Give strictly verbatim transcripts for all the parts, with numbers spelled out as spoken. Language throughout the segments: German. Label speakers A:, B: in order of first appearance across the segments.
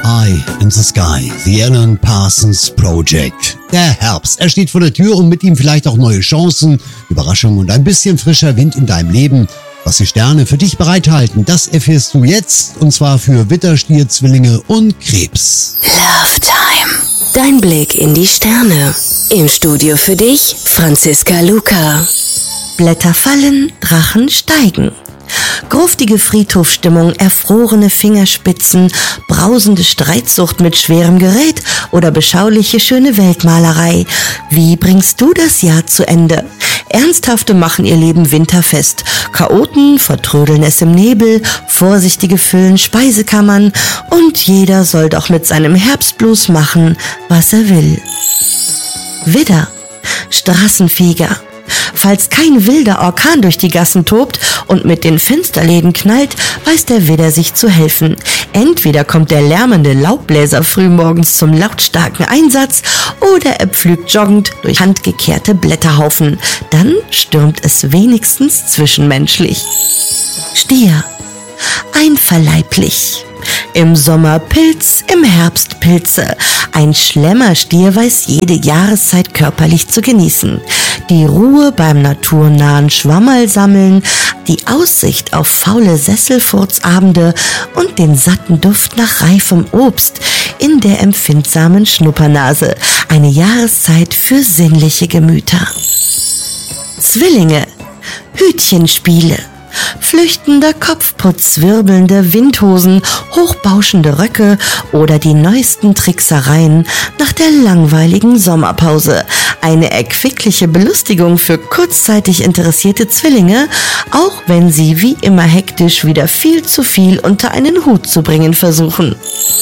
A: Eye in the Sky, The Alan Parsons Project. Der Herbst, er steht vor der Tür und mit ihm vielleicht auch neue Chancen, Überraschungen und ein bisschen frischer Wind in deinem Leben. Was die Sterne für dich bereithalten, das erfährst du jetzt, und zwar für Widder, Stier, Zwillinge und Krebs.
B: Love Time. Dein Blick in die Sterne. Im Studio für dich, Franziska Luca.
C: Blätter fallen, Drachen steigen. Gruftige Friedhofsstimmung, erfrorene Fingerspitzen, brausende Streitsucht mit schwerem Gerät oder beschauliche schöne Weltmalerei. Wie bringst du das Jahr zu Ende? Ernsthafte machen ihr Leben winterfest. Chaoten vertrödeln es im Nebel, Vorsichtige füllen Speisekammern und jeder soll doch mit seinem Herbstblues machen, was er will. Widder, Straßenfeger. Falls kein wilder Orkan durch die Gassen tobt und mit den Fensterläden knallt, weiß der Widder sich zu helfen. Entweder kommt der lärmende Laubbläser frühmorgens zum lautstarken Einsatz oder er pflügt joggend durch handgekehrte Blätterhaufen. Dann stürmt es wenigstens zwischenmenschlich. Stier, einverleiblich. Im Sommer Pilz, im Herbst Pilze. Ein Schlemmerstier weiß jede Jahreszeit körperlich zu genießen. Die Ruhe beim naturnahen Schwammerl sammeln, die Aussicht auf faule Sesselfurzabende und den satten Duft nach reifem Obst in der empfindsamen Schnuppernase. Eine Jahreszeit für sinnliche Gemüter. Zwillinge, Hütchenspiele. Flüchtender Kopfputz, wirbelnde Windhosen, hochbauschende Röcke oder die neuesten Tricksereien nach der langweiligen Sommerpause. Eine erquickliche Belustigung für kurzzeitig interessierte Zwillinge, auch wenn sie wie immer hektisch wieder viel zu viel unter einen Hut zu bringen versuchen.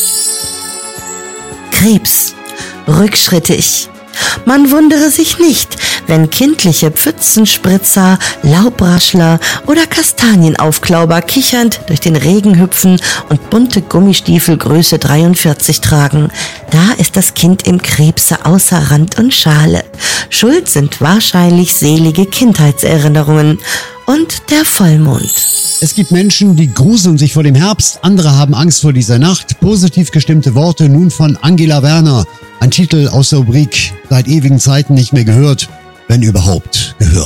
C: Krebs, rückschrittig. Man wundere sich nicht, wenn kindliche Pfützenspritzer, Laubraschler oder Kastanienaufklauber kichernd durch den Regen hüpfen und bunte Gummistiefel Größe dreiundvierzig tragen. Da ist das Kind im Krebse außer Rand und Schale. Schuld sind wahrscheinlich selige Kindheitserinnerungen und der Vollmond.
A: Es gibt Menschen, die gruseln sich vor dem Herbst, andere haben Angst vor dieser Nacht. Positiv gestimmte Worte nun von Angela Werner. Ein Titel aus der Rubrik Seit ewigen Zeiten nicht mehr gehört, wenn überhaupt gehört.